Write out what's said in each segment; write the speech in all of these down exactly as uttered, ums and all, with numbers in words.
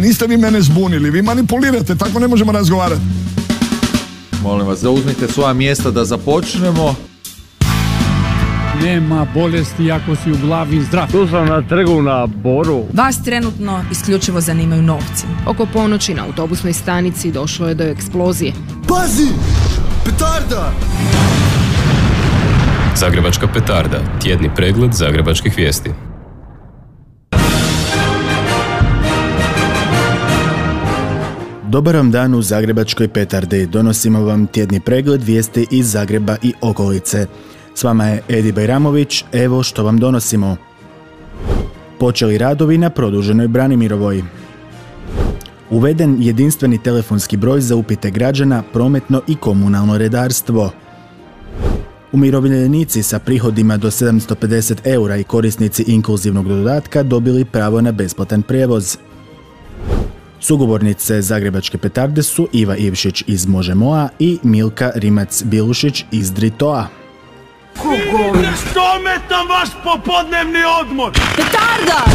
niste vi mene zbunili, vi manipulirate, tako ne možemo razgovarati. Molim vas, zauzmite svoja mjesta da započnemo. Nema bolesti ako si u glavi zdrav. Tu sam na trgu na Boru. Vas trenutno isključivo zanimaju novci. Oko ponoći na autobusnoj stanici došlo je do eksplozije. Pazi! Petarda! Zagrebačka petarda. Tjedni pregled zagrebačkih vijesti. Dobar vam dan u Zagrebačkoj petardi. Donosimo vam tjedni pregled vijesti iz Zagreba i okolice. S vama je Edi Bajramović, evo što vam donosimo. Počeli radovi na produženoj Branimirovoj. Uveden jedinstveni telefonski broj za upite građana, prometno i komunalno redarstvo. Umirovljenici sa prihodima do sedamsto pedeset eura i korisnici inkluzivnog dodatka dobili pravo na besplatan prijevoz. Sugovornice Zagrebačke petarde su Iva Ivšić iz Možemo-a i Milka Rimac-Bilušić iz Dritoa. Što ometam vaš popodnevni odmor? Petarda!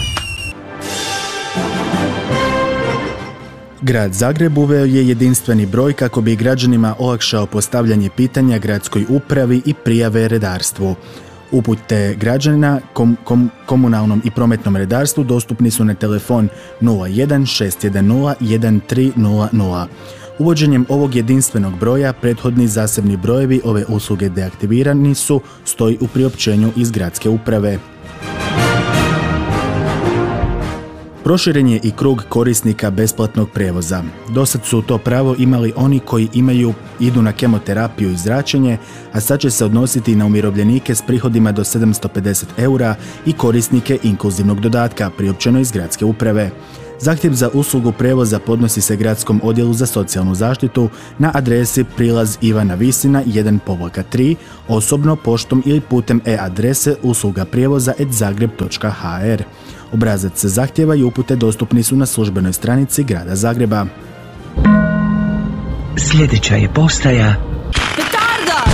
Grad Zagreb uveo je jedinstveni broj kako bi građanima olakšao postavljanje pitanja gradskoj upravi i prijave redarstvu. Upute građana kom, kom, komunalnom i prometnom redarstvu dostupni su na telefon nula jedan šest jedan nula jedan tri nula nula. Uvođenjem ovog jedinstvenog broja prethodni zasebni brojevi ove usluge deaktivirani su, stoji u priopćenju iz gradske uprave. Proširen je i krug korisnika besplatnog prijevoza. Dosad su to pravo imali oni koji imaju, idu na kemoterapiju i zračenje, a sad će se odnositi na umirovljenike s prihodima do sedamsto pedeset eura i korisnike inkluzivnog dodatka, priopćeno iz gradske uprave. Zahtjev za uslugu prijevoza podnosi se Gradskom odjelu za socijalnu zaštitu na adresi Prilaz Ivana Visina jedan tri, osobno, poštom ili putem e-adrese usluga prijevoza et zagreb točka ha er. Obrazac zahtjeva i upute dostupni su na službenoj stranici Grada Zagreba. Sljedeća je postaja Petarda!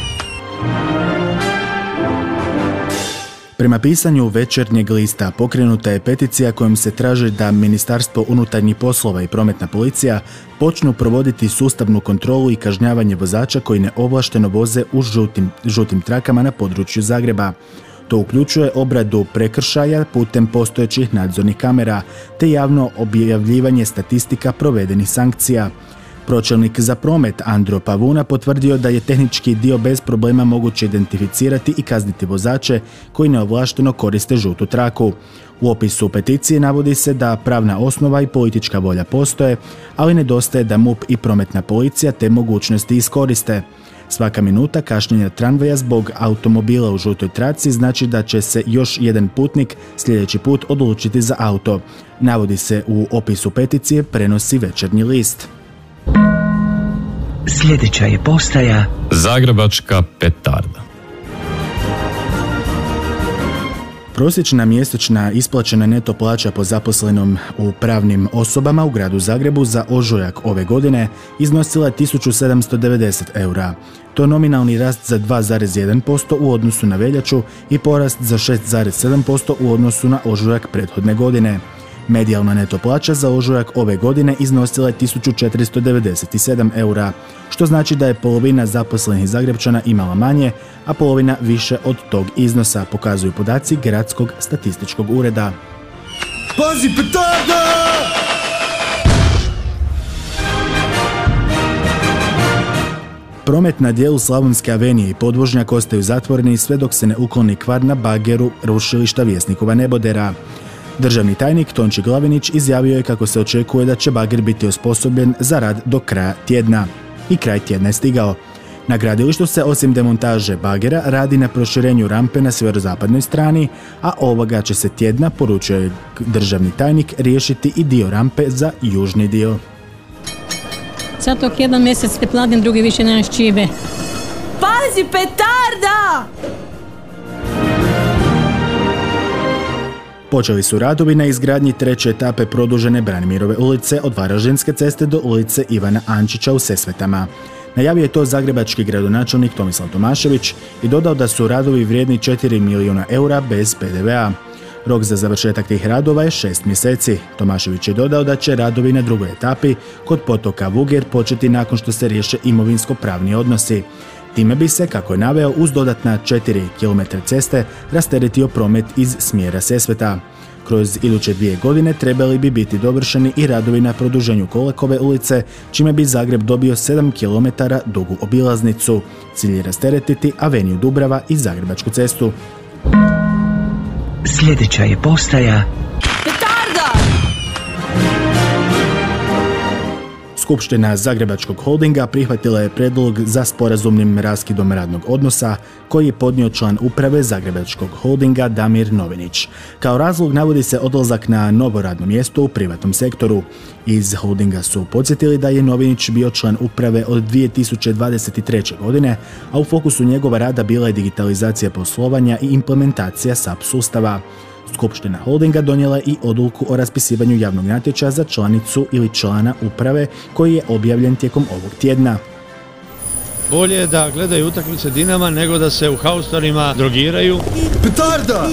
Prema pisanju Večernjeg lista pokrenuta je peticija kojom se traži da Ministarstvo unutarnjih poslova i prometna policija počnu provoditi sustavnu kontrolu i kažnjavanje vozača koji neovlašteno voze u žutim, žutim trakama na području Zagreba. To uključuje obradu prekršaja putem postojećih nadzornih kamera, te javno objavljivanje statistika provedenih sankcija. Pročelnik za promet Andro Pavuna potvrdio da je tehnički dio bez problema moguće identificirati i kazniti vozače koji neovlašteno koriste žutu traku. U opisu peticije navodi se da pravna osnova i politička volja postoje, ali nedostaje da MUP i prometna policija te mogućnosti iskoriste. Svaka minuta kašnjenja tramvaja zbog automobila u žutoj traci znači da će se još jedan putnik sljedeći put odlučiti za auto. Navodi se u opisu peticije, prenosi Večernji list. Sljedeća je postaja Zagrebačka petarda. Prosječna mjesečna isplaćena neto plaća po zaposlenom u pravnim osobama u gradu Zagrebu za ožujak ove godine iznosila tisuću sedamsto devedeset eura. To je nominalni rast za dva zarez jedan posto u odnosu na veljaču i porast za šest zarez sedam posto u odnosu na ožujak prethodne godine. Medijalna neto plaća za ožujak ove godine iznosila je tisuću četiristo devedeset sedam eura, što znači da je polovina zaposlenih Zagrebčana imala manje, a polovina više od tog iznosa, pokazuju podaci Gradskog statističkog ureda. Pazi, petarda! Promet na dijelu Slavonske avenije i podvožnjak ostaju zatvoreni sve dok se ne ukloni kvar na bageru rušilišta Vjesnikova nebodera. Državni tajnik Tonči Glavinić izjavio je kako se očekuje da će bager biti osposobljen za rad do kraja tjedna. I kraj tjedna je stigao. Na gradilištu se osim demontaže bagera radi na proširenju rampe na sjeverozapadnoj strani, a ovoga će se tjedna, poručio je državni tajnik, riješiti i dio rampe za južni dio. Sad dok jedan mjesec te platim, drugi više nemaš čibe. Pazi, petarda! Počeli su radovi na izgradnji treće etape produžene Branimirove ulice od Varaždinske ceste do ulice Ivana Ančića u Sesvetama. Najavio je to zagrebački gradonačelnik Tomislav Tomašević i dodao da su radovi vrijedni četiri milijuna eura bez pe de ve a. Rok za završetak tih radova je šest mjeseci. Tomašević je dodao da će radovi na drugoj etapi kod potoka Vuger početi nakon što se riješe imovinsko-pravni odnosi. Time bi se, kako je naveo, uz dodatna četiri kilometra ceste rasteretio promet iz smjera Sesveta. Kroz iduće dvije godine trebali bi biti dovršeni i radovi na produženju Kolekove ulice, čime bi Zagreb dobio sedam kilometara dugu obilaznicu. Cilj je rasteretiti Aveniju Dubrava i Zagrebačku cestu. Sljedeća je postaja Petarda! Skupština Zagrebačkog holdinga prihvatila je prijedlog za sporazumnim raskidom radnog odnosa koji je podnio član uprave Zagrebačkog holdinga Damir Novinić. Kao razlog navodi se odlazak na novo radno mjesto u privatnom sektoru. Iz holdinga su podsjetili da je Novinić bio član uprave od dvije tisuće dvadeset treće. godine, a u fokusu njegova rada bila je digitalizacija poslovanja i implementacija S A P sustava. Skupština holdinga donijela i odluku o raspisivanju javnog natječaja za članicu ili člana uprave koji je objavljen tijekom ovog tjedna. Bolje je da gledaju utakmice Dinama nego da se u haustorima drogiraju. Petarda!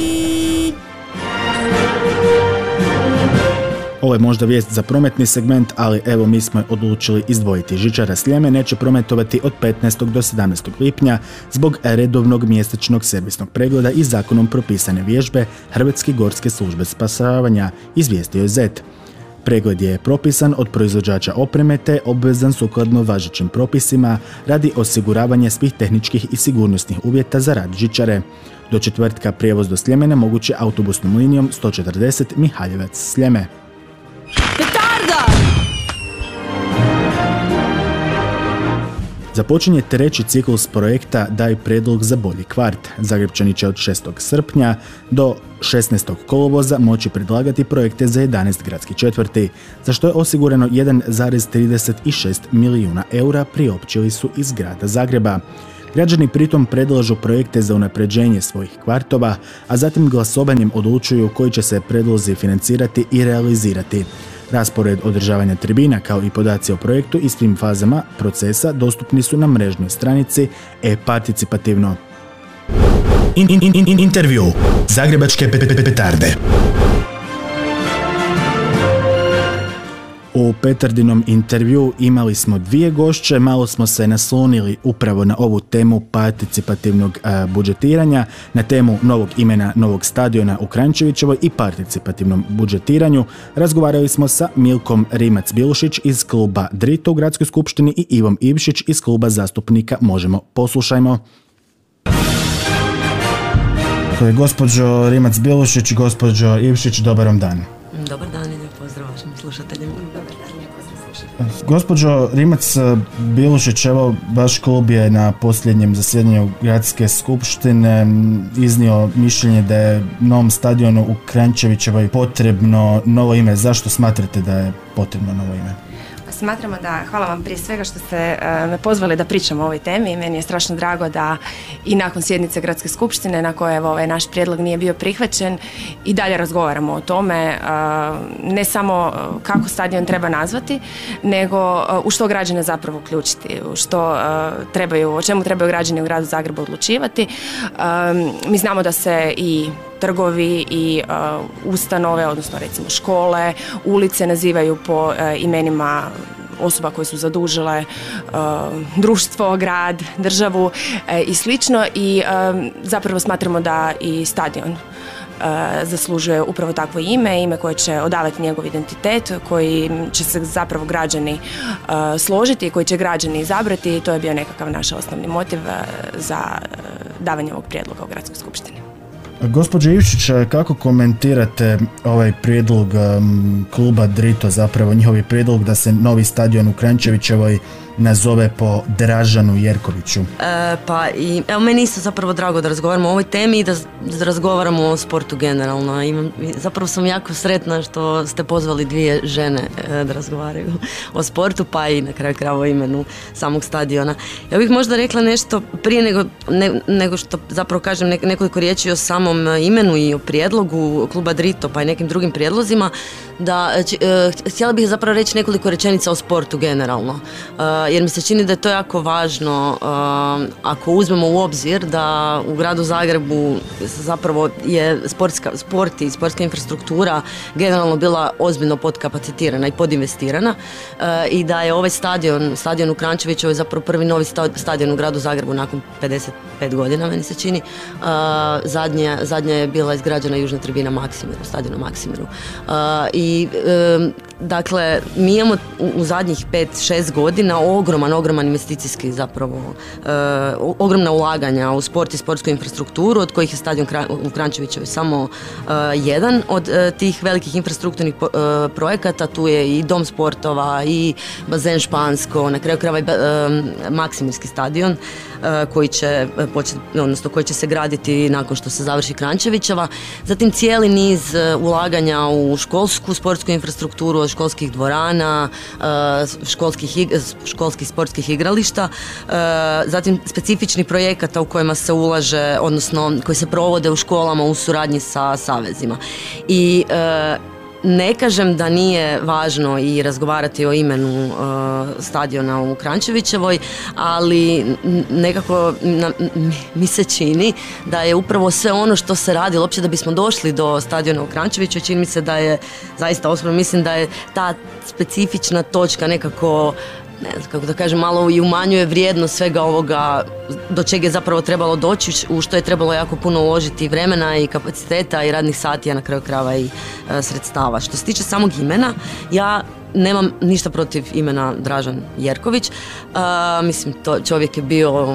Ovo je možda vijest za prometni segment, ali evo mi smo odlučili izdvojiti. Žičara Sljeme neće prometovati od petnaestog do sedamnaestog lipnja zbog redovnog mjesečnog servisnog pregleda i zakonom propisane vježbe Hrvatske gorske službe spašavanja, izvijestio je Zet. Pregled je propisan od proizvođača opreme te obvezan sukladno važećim propisima radi osiguravanja svih tehničkih i sigurnosnih uvjeta za rad žičare. Do četvrtka prijevoz do Sljemena moguće autobusnom linijom sto četrdeset Mihaljevac-Sljeme. Petarda! Započinje treći ciklus projekta Daj prijedlog za bolji kvart. Zagrepčani će od šestog srpnja do šesnaestog kolovoza moći predlagati projekte za jedanaest gradskih četvrti, za što je osigurano jedan zarez trideset šest milijuna eura, priopćili su iz grada Zagreba. Građani pritom predlažu projekte za unapređenje svojih kvartova, a zatim glasovanjem odlučuju koji će se predlozi financirati i realizirati. Raspored održavanja tribina kao i podaci o projektu i svim fazama procesa dostupni su na mrežnoj stranici e-participativno. In, in, in, in, intervju Zagrebačke petarde. U Petardinom intervju imali smo dvije gošće, malo smo se naslonili upravo na ovu temu participativnog a, budžetiranja, na temu novog imena novog stadiona u Kranjčevićevoj i participativnom budžetiranju. Razgovarali smo sa Milkom Rimac-Bilušić iz kluba Drito u Gradskoj skupštini i Ivom Ivšić iz kluba zastupnika Možemo. Poslušajmo. Gospođo Rimac-Bilušić i gospođo Ivšić, dobar vam dan. Dobar dan i lijep pozdrav vašim slušateljima. Dobar dan, lijep pozdrav slušateljima. Gospođo Rimac-Bilušić, evo vaš klub je na posljednjem zasjedanju Gradske skupštine iznio mišljenje da je novom stadionu u Kranjčevićevoj potrebno novo ime. Zašto smatrate da je potrebno novo ime? Smatramo da, hvala vam prije svega što ste uh, me pozvali da pričamo o ovoj temi i meni je strašno drago da i nakon sjednice Gradske skupštine na kojoj ovaj naš prijedlog nije bio prihvaćen i dalje razgovaramo o tome, uh, ne samo kako stadion treba nazvati, nego uh, u što građane zapravo uključiti, u što uh, trebaju, o čemu trebaju građani u gradu Zagrebu odlučivati. Um, mi znamo da se i trgovi i uh, ustanove, odnosno recimo škole, ulice nazivaju po uh, imenima osoba koje su zadužile uh, društvo, grad, državu uh, i slično i uh, zapravo smatramo da i stadion uh, zaslužuje upravo takvo ime, ime koje će odavati njegov identitet, koji će se zapravo građani uh, složiti, koji će građani izabrati i to je bio nekakav naš osnovni motiv uh, za uh, davanje ovog prijedloga u Gradskoj skupštini. Gospođo Ivšić, kako komentirate ovaj prijedlog um, kluba Drito, zapravo njihovi prijedlog da se novi stadion u Kranjčevićevoj nazove po Dražanu Jerkoviću? E, pa i, evo, meni isto zapravo drago da razgovaramo o ovoj temi i da, da razgovaramo o sportu generalno. Imam, zapravo sam jako sretna što ste pozvali dvije žene e, da razgovaraju o sportu, pa i na kraju krajeva o imenu samog stadiona. Ja bih možda rekla nešto prije nego, ne, nego što zapravo kažem ne, nekoliko riječi o samom imenu i o prijedlogu kluba Drito, pa i nekim drugim prijedlozima, da e, htjela bih zapravo reći nekoliko rečenica o sportu generalno. E, jer mi se čini da je to jako važno ako uzmemo u obzir da u gradu Zagrebu zapravo je sportska, sport i sportska infrastruktura generalno bila ozbiljno podkapacitirana i podinvestirana i da je ovaj stadion, stadion u Kranjčevićevoj zapravo prvi novi stadion u gradu Zagrebu nakon pedeset pet godina, meni se čini. Zadnja, zadnja je bila izgrađena južna tribina Maksimiru, stadionu Maksimiru. I dakle, mi imamo u zadnjih pet šest godina ogroman, ogroman investicijski zapravo, ogromna ulaganja u sport i sportsku infrastrukturu, od kojih je stadion u Kranjčevićevoj samo jedan od tih velikih infrastrukturnih projekata. Tu je i dom sportova i bazen Špansko, na kraju krajeva i Maksimirski stadion koji će početi, odnosno koji će se graditi nakon što se završi Kranjčevićeva. Zatim cijeli niz ulaganja u školsku sportsku infrastrukturu, od školskih dvorana, školskih, školskih sportskih igrališta, zatim specifičnih projekata u kojima se ulaže, odnosno koji se provode u školama u suradnji sa savezima. I ne kažem da nije važno i razgovarati o imenu uh, stadiona u Kranjčevićevoj, ali nekako na, mi se čini da je upravo sve ono što se radilo, uopće da bismo došli do stadiona u Kranjčevićevoj, čini mi se da je, zaista osobno mislim da je ta specifična točka nekako, ne znam kako da kažem, malo i umanjuje vrijednost svega ovoga do čega je zapravo trebalo doći, u što je trebalo jako puno uložiti vremena i kapaciteta i radnih sati, a na kraju krajeva i e, sredstava. Što se tiče samog imena, ja nemam ništa protiv imena Dražen Jerković. E, mislim, to čovjek je bio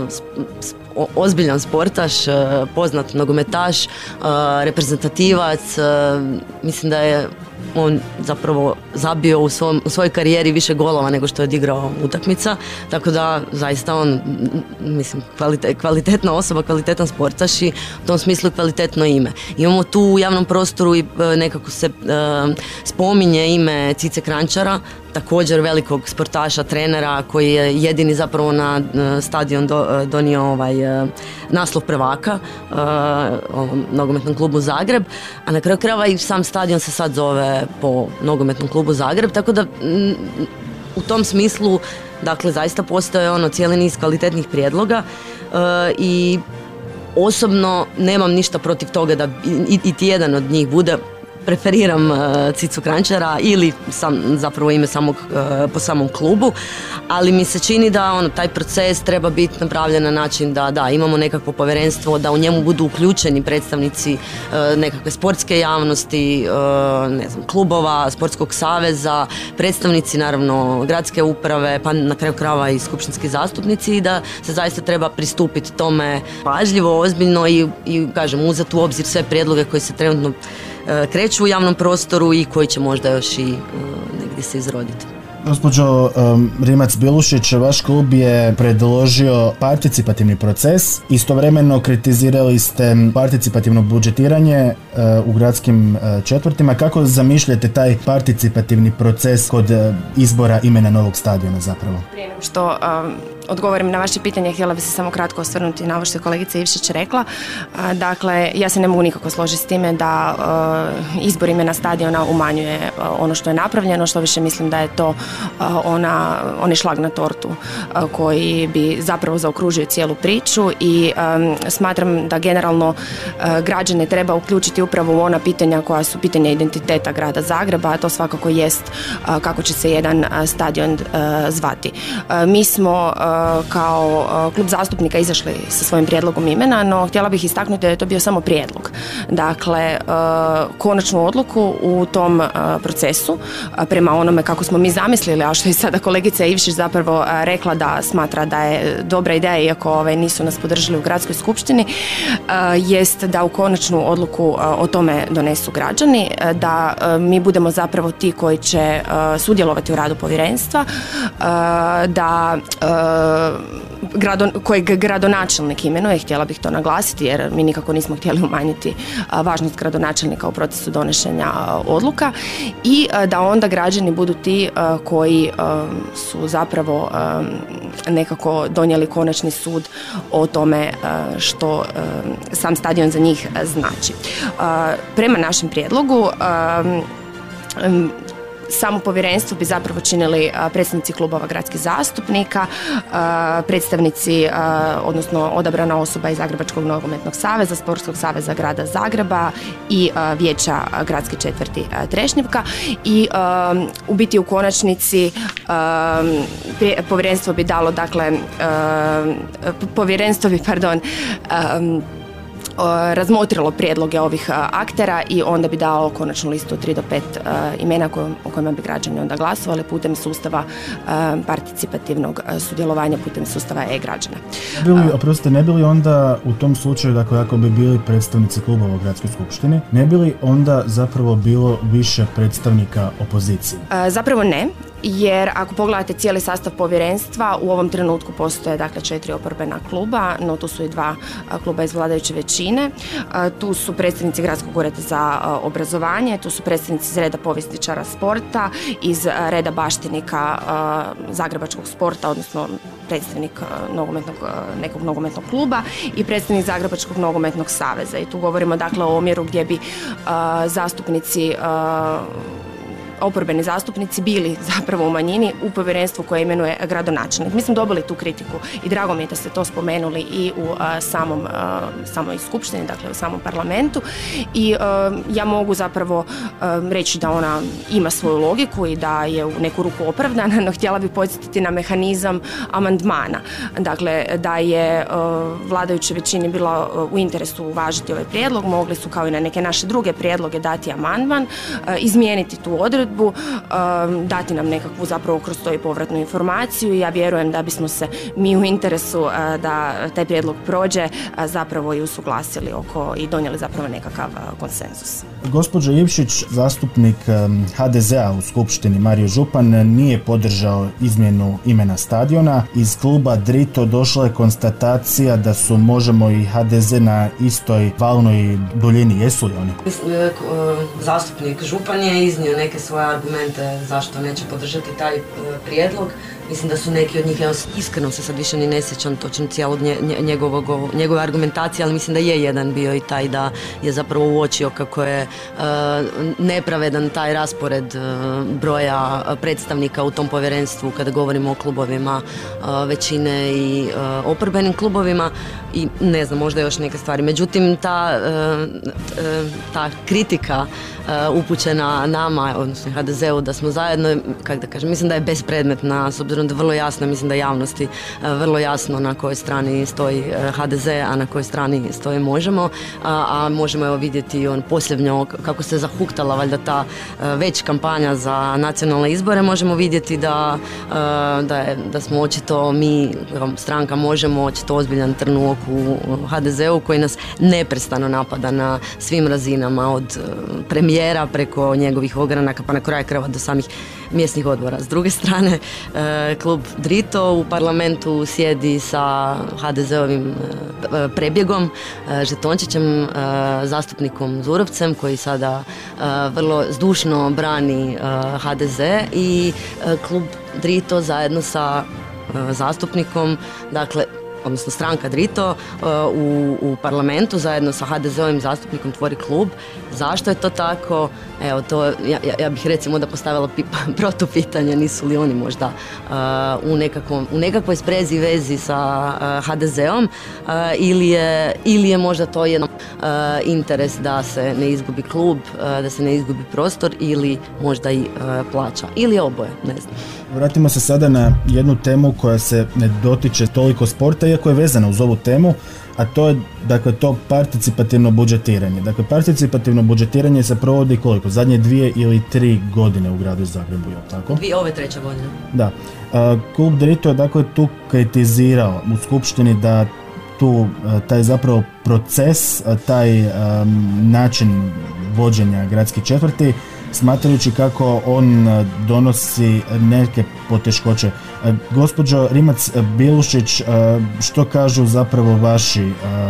e, ozbiljan sportaš, e, poznat nogometaš, e, reprezentativac. E, mislim da je on zapravo zabio u, svom, u svojoj karijeri više golova nego što je odigrao utakmica, tako da zaista on, mislim, kvalite, kvalitetna osoba, kvalitetan sportaš i u tom smislu kvalitetno ime. Imamo tu u javnom prostoru i nekako se e, spominje ime Cice Kranjčara, također velikog sportaša, trenera koji je jedini zapravo na stadion do, donio ovaj naslov prvaka uh, ovom nogometnom klubu Zagreb, a na kraju krajeva i sam stadion se sad zove po nogometnom klubu Zagreb, tako da m, u tom smislu, dakle, zaista postoje ono cijeli niz kvalitetnih prijedloga uh, i osobno nemam ništa protiv toga da i, i ti jedan od njih bude. Preferiram uh, Cicu Kranjčara ili sam, zapravo ime samog, uh, po samom klubu, ali mi se čini da ono, taj proces treba biti napravljen na način da, da imamo nekakvo povjerenstvo, da u njemu budu uključeni predstavnici uh, nekakve sportske javnosti, uh, ne znam, klubova, sportskog saveza, predstavnici naravno gradske uprave, pa na kraju krajeva i skupštinski zastupnici, i da se zaista treba pristupiti tome pažljivo, ozbiljno i, i kažem, uzeti u obzir sve prijedloge koji se trenutno kreću u javnom prostoru i koji će možda još i uh, negdje se izroditi. Gospođo um, Rimac-Bilušić, vaš klub je predložio participativni proces, istovremeno kritizirali ste participativno budžetiranje uh, u gradskim uh, četvrtima. Kako zamišljate taj participativni proces kod uh, izbora imena novog stadiona zapravo? Prije nego što um, odgovorim na vaše pitanje, htjela bi se samo kratko osvrnuti na ovo što je kolegica Ivšić rekla. Uh, dakle, ja se ne mogu nikako složiti s time da uh, izbor imena stadiona umanjuje uh, ono što je napravljeno, što više mislim da je to Ona, onaj šlag na tortu koji bi zapravo zaokružio cijelu priču i um, smatram da generalno uh, građane treba uključiti upravo u ona pitanja koja su pitanja identiteta grada Zagreba, a to svakako jest uh, kako će se jedan uh, stadion uh, zvati. Uh, mi smo uh, kao uh, klub zastupnika izašli sa svojim prijedlogom imena, no htjela bih istaknuti da je to bio samo prijedlog. Dakle, uh, konačnu odluku u tom uh, procesu, uh, prema onome kako smo mi zamislili, a što je sada kolegica Ivšić zapravo rekla da smatra da je dobra ideja, iako ove, nisu nas podržali u gradskoj skupštini, jest da u konačnu odluku o tome donesu građani, da mi budemo zapravo ti koji će sudjelovati u radu povjerenstva, da Grado, kojeg gradonačelnik imenuje, htjela bih to naglasiti jer mi nikako nismo htjeli umanjiti važnost gradonačelnika u procesu donošenja odluka, i da onda građani budu ti koji su zapravo nekako donijeli konačni sud o tome što sam stadion za njih znači. Prema našem prijedlogu Samo povjerenstvo bi zapravo činili predstavnici klubova gradskih zastupnika, predstavnici, odnosno odabrana osoba iz Zagrebačkog nogometnog saveza, Sportskog saveza grada Zagreba i vijeća gradske četvrti Trešnjevka i u biti u konačnici povjerenstvo bi dalo, dakle, povjerenstvo bi, pardon, razmotrilo prijedloge ovih aktera i onda bi dao konačnu listu tri do pet imena o kojima bi građani onda glasovali putem sustava participativnog sudjelovanja, putem sustava e-građana. Oprostite, ne bi li onda u tom slučaju, dakle, ako bi bili predstavnici klubova u gradskoj skupštini, ne bi li onda zapravo bilo više predstavnika opozicije? Zapravo ne. Jer ako pogledate cijeli sastav povjerenstva, u ovom trenutku postoje, dakle, četiri oporbena kluba, no tu su i dva kluba iz vladajuće većine. Tu su predstavnici Gradskog ureda za obrazovanje, tu su predstavnici iz reda povjesničara sporta, iz reda baštinika zagrebačkog sporta, odnosno predstavnik nogometnog, nekog nogometnog kluba i predstavnik Zagrebačkog nogometnog saveza. I tu govorimo, dakle, o omjeru gdje bi zastupnici oporbeni zastupnici bili zapravo u manjini u povjerenstvu koje imenuje gradonačelnik. Mi smo dobili tu kritiku i drago mi je da ste to spomenuli i u uh, samom, uh, samoj skupštini, dakle u samom parlamentu i uh, ja mogu zapravo uh, reći da ona ima svoju logiku i da je u neku ruku opravdana, no htjela bi podsjetiti na mehanizam amandmana. Dakle, da je uh, vladajućoj većini bila uh, u interesu uvažiti ovaj prijedlog, mogli su kao i na neke naše druge prijedloge dati amandman, uh, izmijeniti tu odredbu, dati nam nekakvu zapravo kroz to i povratnu informaciju i ja vjerujem da bismo se mi u interesu da taj prijedlog prođe zapravo i usuglasili oko i donijeli zapravo nekakav konsenzus. Gospođa Ivšić, zastupnik ha de zea u skupštini Mario Župan, nije podržao izmjenu imena stadiona. Iz kluba Drito došla je konstatacija da su Možemo i ha de ze na istoj valnoj duljini. Jesu li oni? Zastupnik Župan je iznio neke svoje argumente zašto neće podržati taj prijedlog. Mislim da su neki od njih, evo, iskreno se sad više ni ne sjećam točno cijelog njegovog, njegove argumentacije, ali mislim da je jedan bio i taj da je zapravo uočio kako je e, nepravedan taj raspored e, broja predstavnika u tom povjerenstvu kada govorimo o klubovima e, većine i e, oporbenim klubovima i ne znam, možda još neke stvari. Međutim, ta, e, ta kritika e, upućena nama, odnosno ha de zeu, da smo zajedno, kako da kažem, mislim da je bespredmetna, s obzirom da vrlo jasno, mislim da javnosti vrlo jasno na kojoj strani stoji ha de ze, a na kojoj strani stoji Možemo, a, a možemo evo vidjeti on posljednjo kako se zahuktala valjda ta već kampanja za nacionalne izbore, možemo vidjeti da, da, je, da smo očito mi, stranka Možemo, očito ozbiljan trn u oku ha de zeu koji nas neprestano napada na svim razinama, od premijera preko njegovih ogranaka pa na kraju krajeva do samih mjesnih odbora. S druge strane, klub Drito u parlamentu sjedi sa ha de zeovim prebjegom, žetončićem, zastupnikom Zurovcem koji sada vrlo zdušno brani ha de ze i klub Drito zajedno sa zastupnikom, dakle, odnosno stranka Drito u, u parlamentu zajedno sa ha de zeovim zastupnikom tvori klub. Zašto je to tako? Evo, to, ja, ja bih recimo da postavila pipa, protupitanje, nisu li oni možda uh, u, nekakvom, u nekakvoj sprezi vezi sa uh, ha de zeom uh, ili, je, ili je možda to jedan uh, interes da se ne izgubi klub, uh, da se ne izgubi prostor ili možda i uh, plaća. Ili je oboje, ne znam. Vratimo se sada na jednu temu koja se ne dotiče toliko sporta, iako je vezana uz ovu temu, a to je, dakle, to participativno budžetiranje. Dakle, participativno budžetiranje se provodi koliko? Zadnje dvije ili tri godine u gradu Zagrebu, je tako? Dvije, ove treća godina. Da. A, klub Drito je, dakle, tu kritizirao u skupštini da tu a, taj zapravo proces, a, taj a, način vođenja gradskih četvrti, smatrajući kako on donosi neke poteškoće. Gospođo Rimac-Bilušić, što kažu zapravo vaši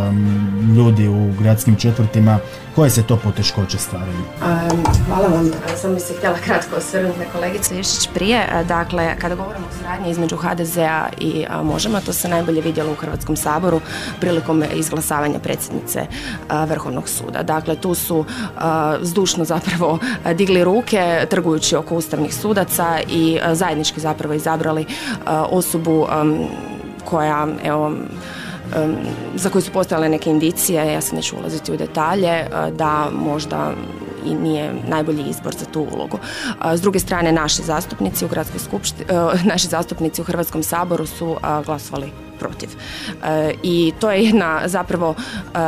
ljudi u gradskim četvrtima, koje se to poteškoće stvaraju? Um, hvala vam. Samo bi se htjela kratko osvrnuti na kolegicu Ivšić prije. Dakle, kada govorimo o suradnji između ha de zea i Možemo, to se najbolje vidjelo u Hrvatskom saboru prilikom izglasavanja predsjednice Vrhovnog suda. Dakle, tu su zdušno zapravo digli digli ruke trgujući oko ustavnih sudaca i zajednički zapravo izabrali osobu koja, evo, za koju su postojale neke indicije, ja se neću ulaziti u detalje, da možda i nije najbolji izbor za tu ulogu. S druge strane, naši zastupnici u gradskoj skupštini, naši zastupnici u Hrvatskom saboru su glasovali protiv. I to je jedna zapravo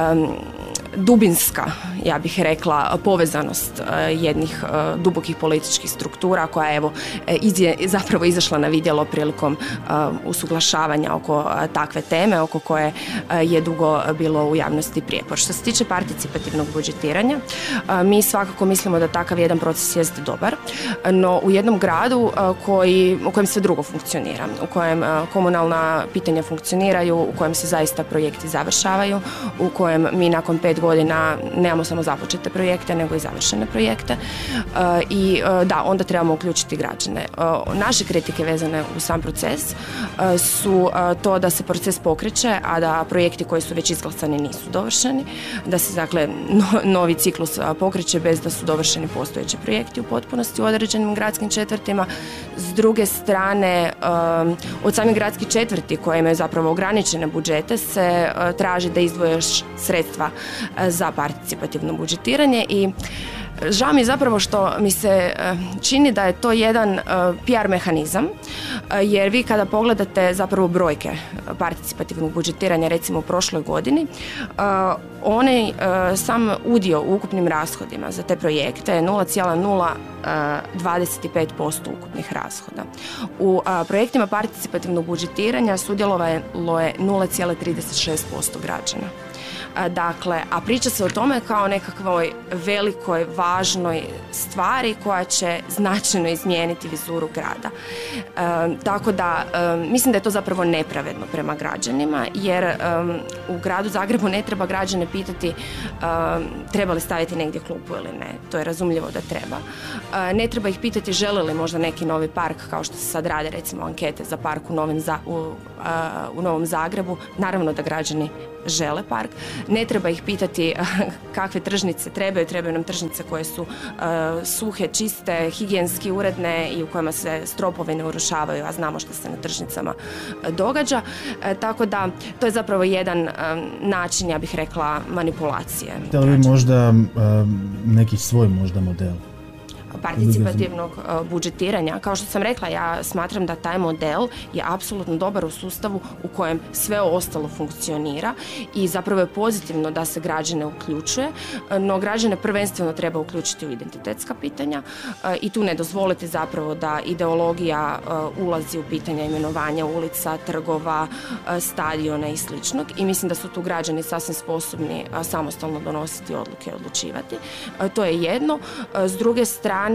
dubinska, ja bih rekla, povezanost jednih dubokih političkih struktura koja je evo izje, zapravo izašla na vidjelo prilikom usuglašavanja oko takve teme, oko koje je dugo bilo u javnosti prijepor. Što se tiče participativnog budžetiranja, mi svakako mislimo da takav jedan proces jest dobar, no u jednom gradu koji, u kojem sve drugo funkcionira, u kojem komunalna pitanja funkcioniraju, u kojem se zaista projekti završavaju, u kojem mi nakon pet godina nemamo samo započete projekte, nego i završene projekte. I da, onda trebamo uključiti građane. Naše kritike vezane u sam proces su to da se proces pokreće, a da projekti koji su već izglasani nisu dovršeni, da se dakle novi ciklus pokreće bez da su dovršeni postojeći projekti u potpunosti u određenim gradskim četvrtima. S druge strane, od samih gradskih četvrti koje imaju zapravo ograničene budžete se traži da izdvoje sredstva za participativno budžetiranje i žao mi je zapravo što mi se čini da je to jedan P R mehanizam, jer vi kada pogledate zapravo brojke participativnog budžetiranja recimo u prošloj godini, onaj sam udio u ukupnim rashodima za te projekte je nula zarez nula dvadeset pet posto ukupnih rashoda. U projektima participativnog budžetiranja sudjelovalo je nula zarez trideset šest posto građana. Dakle, a priča se o tome kao nekakvoj velikoj, važnoj stvari koja će značajno izmijeniti vizuru grada. E, tako da, e, mislim da je to zapravo nepravedno prema građanima, jer e, u gradu Zagrebu ne treba građane pitati e, treba li staviti negdje klupu ili ne. To je razumljivo da treba. E, ne treba ih pitati žele li možda neki novi park, kao što se sad rade recimo ankete za park u, Novim za, u, a, u Novom Zagrebu. Naravno da građani žele park. Ne treba ih pitati kakve tržnice trebaju, trebaju nam tržnice koje su uh, suhe, čiste, higijenski uredne i u kojima se stropovi ne urušavaju, a znamo što se na tržnicama uh, događa. Uh, tako da to je zapravo jedan um, način, ja bih rekla, manipulacije. Da li vi možda um, neki svoj možda model? Participativnog uh, budžetiranja. Kao što sam rekla, ja smatram da taj model je apsolutno dobar u sustavu u kojem sve ostalo funkcionira i zapravo je pozitivno da se građane uključuje, no građane prvenstveno treba uključiti u identitetska pitanja uh, i tu ne dozvoliti zapravo da ideologija uh, ulazi u pitanja imenovanja ulica, trgova, uh, stadiona i sličnog i mislim da su tu građani sasvim sposobni uh, samostalno donositi odluke i odlučivati. Uh, to je jedno. Uh, s druge strane,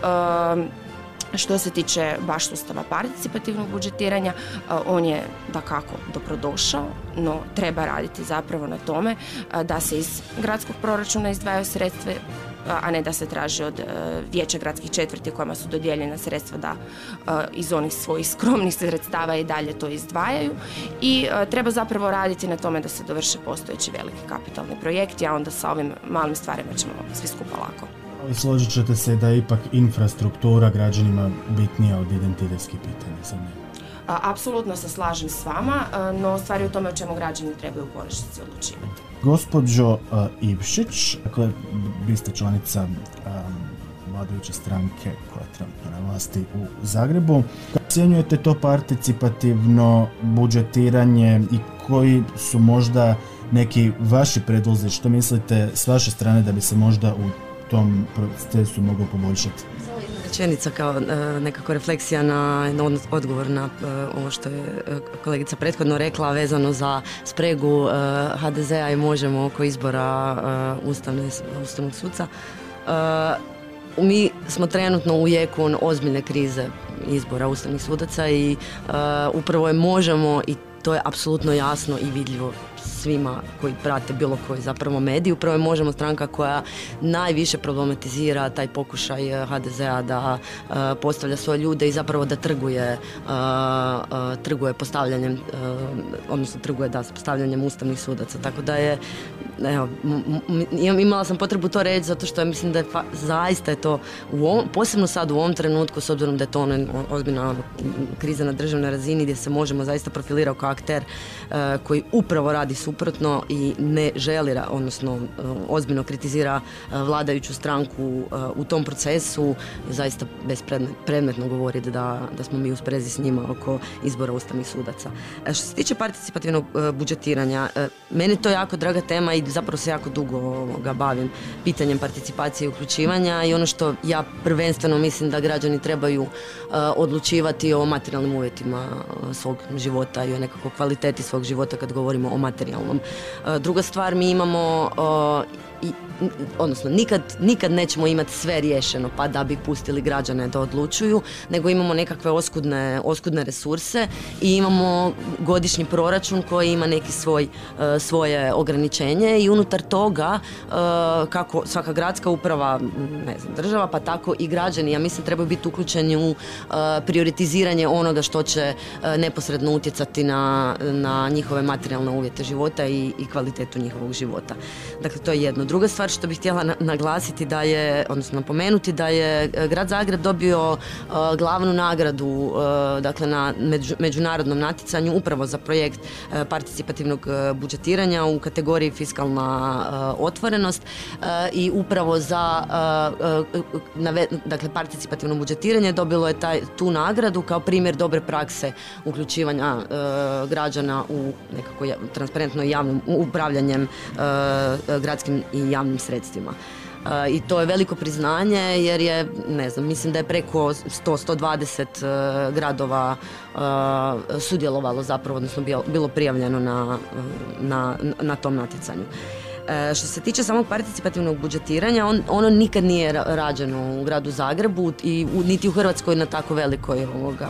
što se tiče baš sustava participativnog budžetiranja, on je dakako dobrodošao, no treba raditi zapravo na tome da se iz gradskog proračuna izdvajaju sredstva, a ne da se traži od vijeća gradskih četvrti kojima su dodijeljena sredstva da iz onih svojih skromnih sredstava i dalje to izdvajaju i treba zapravo raditi na tome da se dovrše postojeći veliki kapitalni projekti, a onda sa ovim malim stvarima ćemo svi skupa lako. Složit ćete se da je ipak infrastruktura građanima bitnija od identitetskih pitanja, za ne? Apsolutno se slažem s vama, no stvari u tome o čemu građani trebaju u konačnici odlučivati. Gospođo uh, Ivšić, dakle, vi ste članica um, vladajuće stranke koja je trenutno na vlasti u Zagrebu. Kako ocjenjujete to participativno budžetiranje i koji su možda neki vaši predlozi, što mislite s vaše strane da bi se možda u tom procesu moglo poboljšati? Rečenica kao nekako refleksija na odgovor na ovo što je kolegica prethodno rekla vezano za spregu ha de zea i Možemo oko izbora ustavne, ustavnog suca. Mi smo trenutno u jeku ozbiljne krize izbora ustavnih sudaca i upravo je Možemo, i to je apsolutno jasno i vidljivo svima koji prate bilo koji zapravo mediji. Upravo je Možemo stranka koja najviše problematizira taj pokušaj ha de zea da uh, postavlja svoje ljude i zapravo da trguje, uh, uh, trguje postavljanjem, uh, odnosno trguje da postavljanjem ustavnih sudaca. Tako da je evo, imala sam potrebu to reći zato što ja mislim da je fa, zaista je to, u ovom, posebno sad u ovom trenutku, s obzirom da je to ono, ozbiljna ono, kriza na državnoj razini gdje se možemo zaista profilirati kao akter uh, koji upravo radi suprotno i ne želi, odnosno uh, ozbiljno kritizira uh, vladajuću stranku uh, u tom procesu, zaista bespredmetno govoriti da, da smo mi u sprezi s njima oko izbora ustavnih sudaca. Uh, što se tiče participativnog uh, budžetiranja, uh, meni to jako draga tema i zapravo se jako dugo ga bavim pitanjem participacije i uključivanja i ono što ja prvenstveno mislim da građani trebaju uh, odlučivati o materijalnim uvjetima uh, svog života i o nekakvoj kvaliteti svog života kad govorimo o materijalnom. Uh, druga stvar, mi imamo uh, i odnosno nikad, nikad nećemo imati sve riješeno pa da bi pustili građane da odlučuju, nego imamo nekakve oskudne, oskudne resurse i imamo godišnji proračun koji ima neki svoj, uh, svoje ograničenje i unutar toga uh, kako svaka gradska uprava, ne znam, država, pa tako i građani, ja mislim, trebaju biti uključeni u uh, prioritiziranje onoga što će uh, neposredno utjecati na, na njihove materijalne uvjete života i, i kvalitetu njihovog života. Dakle, to je jedno. Druga stvar što bih htjela na, naglasiti da je, odnosno napomenuti da je Grad Zagreb dobio uh, glavnu nagradu uh, dakle na među, međunarodnom natjecanju upravo za projekt uh, participativnog uh, budžetiranja u kategoriji fiskalna uh, otvorenost uh, i upravo za uh, uh, nave, dakle participativno budžetiranje dobilo je taj, tu nagradu kao primjer dobre prakse uključivanja uh, građana u nekako transparentno i javnom upravljanjem uh, gradskim i javnim sredstvima. Uh, I to je veliko priznanje jer je, ne znam, mislim da je preko sto do sto dvadeset uh, gradova uh, sudjelovalo zapravo, odnosno bilo, bilo prijavljeno na, na, na tom natjecanju. Uh, što se tiče samog participativnog budžetiranja, on, ono nikad nije rađeno u gradu Zagrebu i u, niti u Hrvatskoj na tako velikoj ovoga,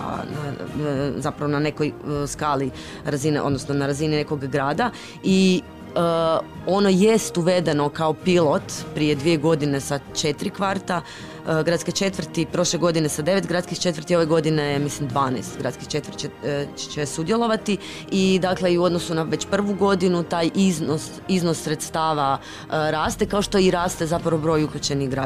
na, zapravo na nekoj uh, skali razine, odnosno na razini nekog grada i Uh, ono jest uvedeno kao pilot prije dvije godine sa četiri kvarta, uh, gradske četvrti prošle godine sa devet gradskih četvrti, ove godine mislim dvanaest gradskih četvrti će, uh, će sudjelovati i dakle i u odnosu na već prvu godinu taj iznos, iznos sredstava uh, raste, kao što i raste zapravo broj uključenih građana.